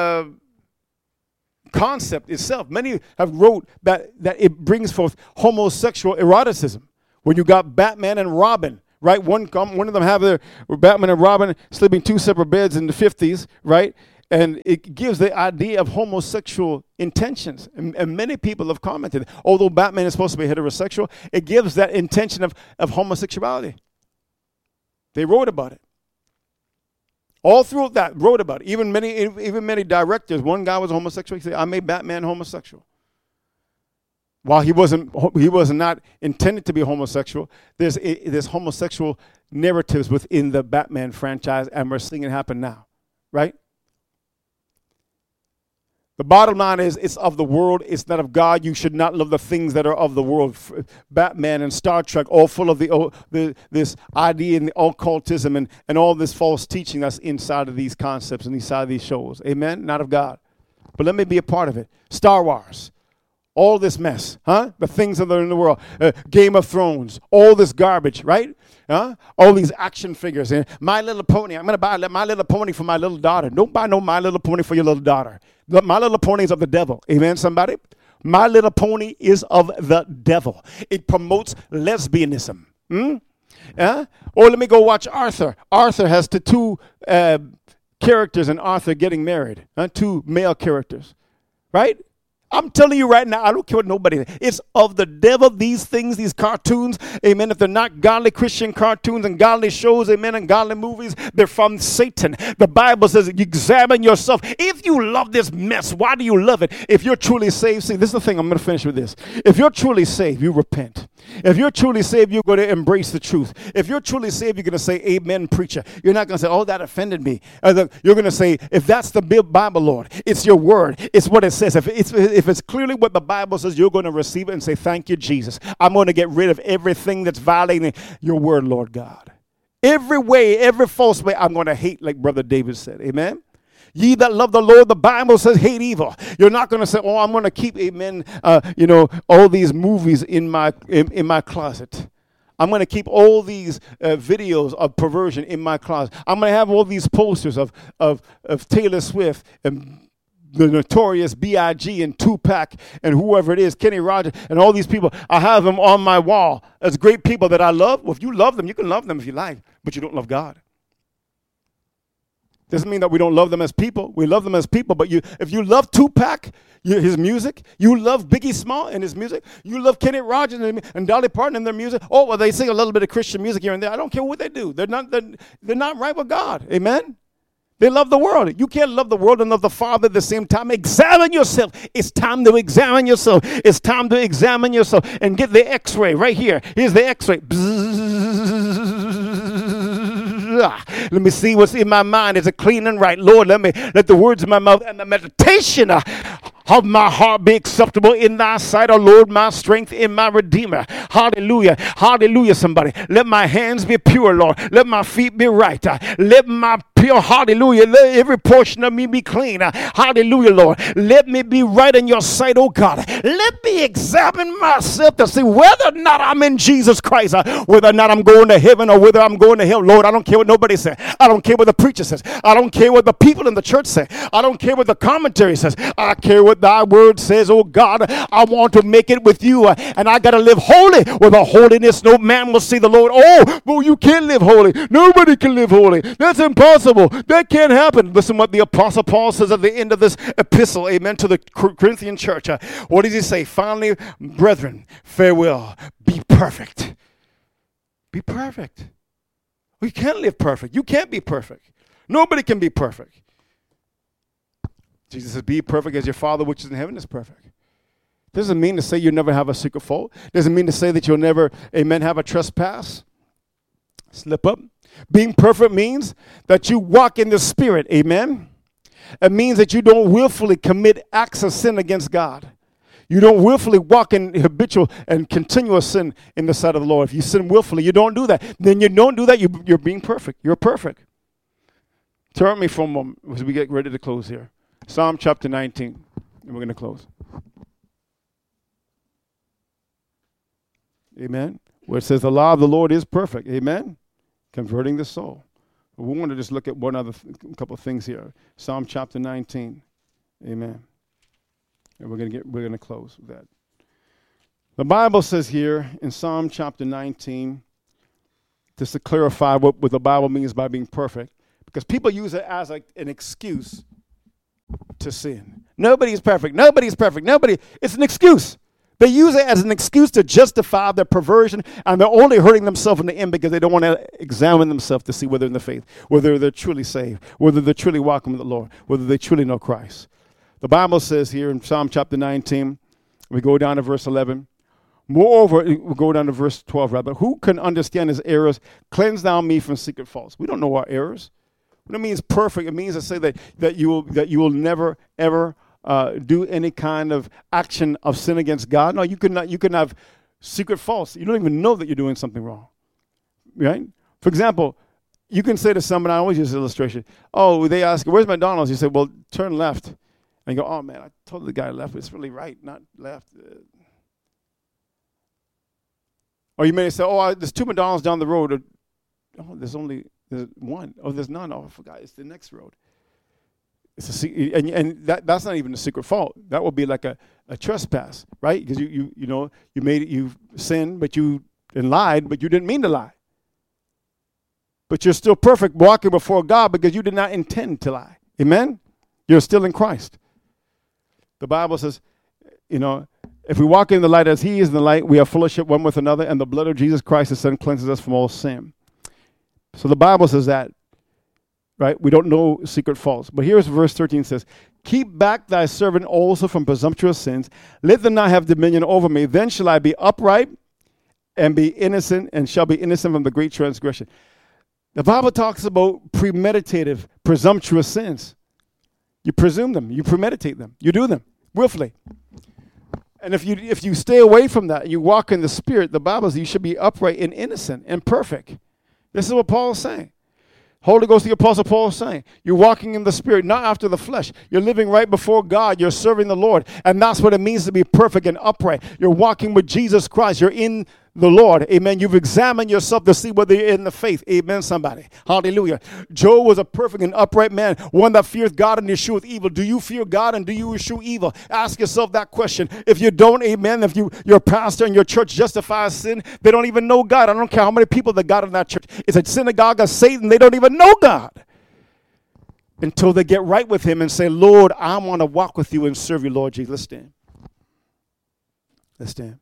concept itself, many have wrote that it brings forth homosexual eroticism. When you got Batman and Robin, right? One of them have their Batman and Robin sleeping two separate beds in the 50s, right? And it gives the idea of homosexual intentions. And many people have commented, although Batman is supposed to be heterosexual, it gives that intention of homosexuality. They wrote about it. All through that, wrote about it. Even many directors. One guy was homosexual. He said, "I made Batman homosexual." While he was not intended to be homosexual, there's homosexual narratives within the Batman franchise, and we're seeing it happen now, right? The bottom line is, it's of the world, it's not of God. You should not love the things that are of the world. Batman and Star Trek, all full of this idea and the occultism and all this false teaching that's inside of these concepts and inside of these shows. Amen? Not of God. But let me be a part of it. Star Wars, all this mess, huh? The things that are in the world. Game of Thrones, all this garbage, right? All these action figures. And My Little Pony, I'm going to buy My Little Pony for my little daughter. Don't buy no My Little Pony for your little daughter. My Little Pony is of the devil. Amen, somebody? My Little Pony is of the devil. It promotes lesbianism. Or let me go watch Arthur. Arthur has the two characters in Arthur getting married. Two male characters. Right? I'm telling you right now, I don't care what nobody says. It's of the devil, these things, these cartoons, amen. If they're not godly Christian cartoons and godly shows, amen, and godly movies, they're from Satan. The Bible says, examine yourself. If you love this mess, why do you love it? If you're truly saved, see, this is the thing, I'm going to finish with this. If you're truly saved, you repent. If you're truly saved, you're going to embrace the truth. If you're truly saved, you're going to say, amen, preacher. You're not going to say, oh, that offended me. You're going to say, if that's the Bible, Lord, it's your word. It's what it says. If it's clearly what the Bible says, you're going to receive it and say, thank you, Jesus. I'm going to get rid of everything that's violating your word, Lord God. Every way, every false way, I'm going to hate, like Brother David said. Amen. Ye that love the Lord, the Bible says, hate evil. You're not going to say, oh, I'm going to keep, amen, all these movies in my closet. I'm going to keep all these videos of perversion in my closet. I'm going to have all these posters of Taylor Swift and the Notorious B.I.G. and Tupac and whoever it is, Kenny Rogers, and all these people. I have them on my wall as great people that I love. Well, if you love them, you can love them if you like, but you don't love God. Doesn't mean that we don't love them as people. We love them as people, but if you love Tupac, his music, you love Biggie Small and his music, you love Kenny Rogers and Dolly Parton and their music. Oh, well, they sing a little bit of Christian music here and there. I don't care what they do. They're not right with God. Amen? They love the world. You can't love the world and love the Father at the same time. Examine yourself. It's time to examine yourself. It's time to examine yourself and get the x-ray right here. Here's the x-ray. Let me see what's in my mind. Is it clean and right? Lord, let the words of my mouth and the meditation of my heart be acceptable in thy sight, O Lord, my strength in my Redeemer. Hallelujah. Hallelujah, somebody. Let my hands be pure, Lord. Let my feet be right. Let my pure, hallelujah. Let every portion of me be clean. Hallelujah, Lord. Let me be right in your sight, oh God. Let me examine myself to see whether or not I'm in Jesus Christ, whether or not I'm going to heaven or whether I'm going to hell. Lord, I don't care what nobody says. I don't care what the preacher says. I don't care what the people in the church say. I don't care what the commentary says. I care what thy word says, oh God. I want to make it with you, and I got to live holy. With holiness, no man will see the Lord. Oh, well, you can't live holy. Nobody can live holy. That's impossible. That can't happen. Listen what the Apostle Paul says at the end of this epistle, amen, to the Corinthian church. What does he say? Finally, brethren, farewell. Be perfect. Be perfect. We can't live perfect. You can't be perfect. Nobody can be perfect. Jesus says, be perfect as your Father which is in heaven is perfect. Doesn't mean to say you'll never have a secret fault. Doesn't mean to say that you'll never, amen, have a trespass. Slip up. Being perfect means that you walk in the Spirit, amen. It means that you don't willfully commit acts of sin against God. You don't willfully walk in habitual and continuous sin in the sight of the Lord. If you sin willfully, you don't do that. Then you don't do that, you're being perfect. You're perfect. Turn with me for a moment as we get ready to close here. Psalm chapter 19, and we're going to close. Amen. Where it says the law of the Lord is perfect. Amen. Converting the soul. We want to just look at one other couple of things here. Psalm chapter 19. Amen. And we're going to close with that. The Bible says here in Psalm chapter 19, just to clarify what the Bible means by being perfect, because people use it as an excuse to sin. Nobody's perfect. Nobody's perfect. It's an excuse. They use it as an excuse to justify their perversion, and they're only hurting themselves in the end because they don't want to examine themselves to see whether they're in the faith, whether they're truly saved, whether they're truly walking with the Lord, whether they truly know Christ. The Bible says here in Psalm chapter 19, we go down to verse 11. Moreover, we go down to verse 12, rather. Who can understand his errors? Cleanse thou me from secret faults. We don't know our errors. What it means perfect, it means to say that you will never, ever do any kind of action of sin against God. No, you can have secret faults. You don't even know that you're doing something wrong. Right? For example, you can say to someone, I always use this illustration, oh, they ask, where's McDonald's? You say, well, turn left. And you go, oh, man, I told the guy left, but it's really right, not left. Or you may say, oh, there's 2 McDonald's down the road. Oh, there's one. Oh, there's none. Oh, I forgot. It's the next road. It's and that's not even a secret fault. That would be like a trespass, right? Because you sinned, but you lied, but you didn't mean to lie. But you're still perfect walking before God because you did not intend to lie. Amen? You're still in Christ. The Bible says, if we walk in the light as he is in the light, we have fellowship one with another, and the blood of Jesus Christ, his son, cleanses us from all sin. So the Bible says that, right? We don't know secret faults. But here's verse 13 says, keep back thy servant also from presumptuous sins. Let them not have dominion over me. Then shall I be upright and be innocent, and shall be innocent from the great transgression. The Bible talks about premeditative, presumptuous sins. You presume them. You premeditate them. You do them willfully. And if you stay away from that, you walk in the Spirit, the Bible says you should be upright and innocent and perfect. This is what Paul is saying. Holy Ghost, the Apostle Paul is saying, you're walking in the Spirit, not after the flesh. You're living right before God. You're serving the Lord. And that's what it means to be perfect and upright. You're walking with Jesus Christ. You're in the Lord. Amen. You've examined yourself to see whether you're in the faith. Amen, somebody. Hallelujah. Job was a perfect and upright man, one that feared God and escheweth evil. Do you fear God and do you eschew evil? Ask yourself that question. If you don't, amen, if your pastor and your church justifies sin, they don't even know God. I don't care how many people that got in that church. It's a synagogue of Satan. They don't even know God until they get right with him and say, Lord, I want to walk with you and serve you, Lord Jesus. Let's stand. Let's stand.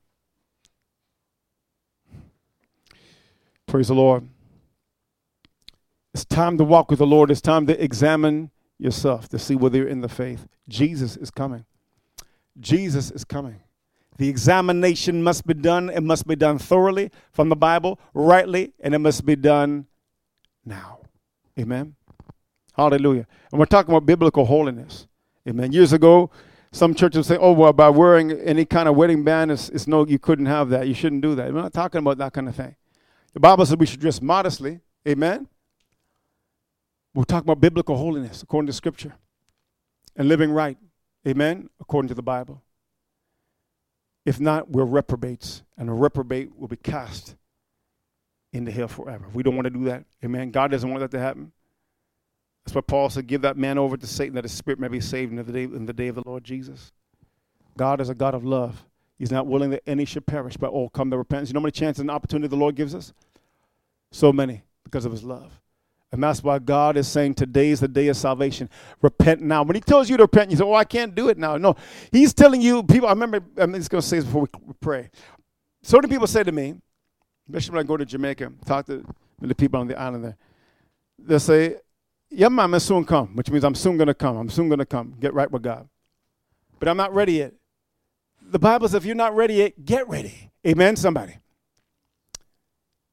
Praise the Lord. It's time to walk with the Lord. It's time to examine yourself to see whether you're in the faith. Jesus is coming. Jesus is coming. The examination must be done. It must be done thoroughly from the Bible, rightly, and it must be done now. Amen. Hallelujah. And we're talking about biblical holiness. Amen. Years ago, some churches say, oh, well, by wearing any kind of wedding band, it's no, you couldn't have that. You shouldn't do that. We're not talking about that kind of thing. The Bible says we should dress modestly. Amen. We're talking about biblical holiness according to Scripture and living right. Amen. According to the Bible. If not, we're reprobates, and a reprobate will be cast into hell forever. We don't want to do that. Amen. God doesn't want that to happen. That's why Paul said, give that man over to Satan that his spirit may be saved in the day of the Lord Jesus. God is a God of love. He's not willing that any should perish, but all come to repentance. You know how many chances and opportunity the Lord gives us? So many, because of his love. And that's why God is saying today is the day of salvation. Repent now. When he tells you to repent, you say, oh, I can't do it now. No, he's telling you, people, I'm just going to say this before we pray. So many people say to me, especially when I go to Jamaica, talk to the people on the island there, they'll say, yeah, man, I'm soon come, which means I'm soon going to come. I'm soon going to come, get right with God. But I'm not ready yet. The Bible says if you're not ready yet, get ready. Amen, somebody.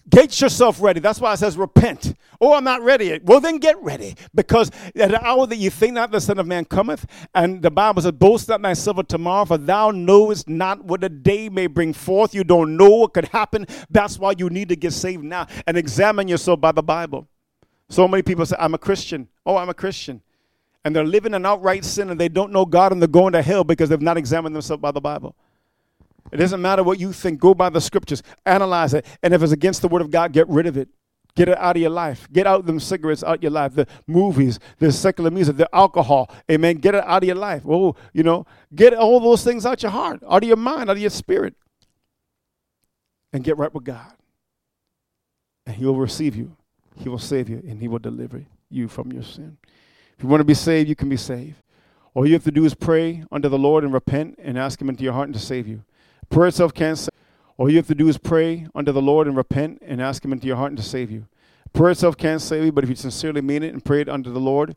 Get yourself ready. That's why it says repent. Oh, I'm not ready yet. Well, then get ready. Because at the hour that you think not, the Son of Man cometh. And the Bible says, boast not thyself of tomorrow, for thou knowest not what a day may bring forth. You don't know what could happen. That's why you need to get saved now and examine yourself by the Bible. So many people say, I'm a Christian. Oh, I'm a Christian. And they're living in outright sin and they don't know God and they're going to hell because they've not examined themselves by the Bible. It doesn't matter what you think. Go by the scriptures. Analyze it. And if it's against the word of God, get rid of it. Get it out of your life. Get out them cigarettes out of your life. The movies, the secular music, the alcohol. Amen. Get it out of your life. Oh, get all those things out your heart, out of your mind, out of your spirit. And get right with God. And he will receive you. He will save you. And he will deliver you from your sin. If you want to be saved, you can be saved. All you have to do is pray unto the Lord and repent and ask him into your heart and to save you. Prayer itself can't save. All you have to do is pray unto the Lord and repent and ask him into your heart and to save you. Prayer itself can't save you, but if you sincerely mean it and pray it unto the Lord